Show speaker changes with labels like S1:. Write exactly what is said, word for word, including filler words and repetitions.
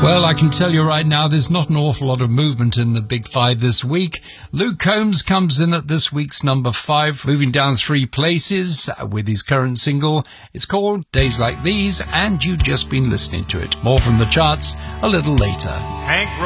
S1: Well, I can tell you right now, there's not an awful lot of movement in the Big Five this week. Luke Combs comes in at this week's number five, moving down three places with his current single. It's called Days Like These, and you've just been listening to it. More from the charts a little later.
S2: Hank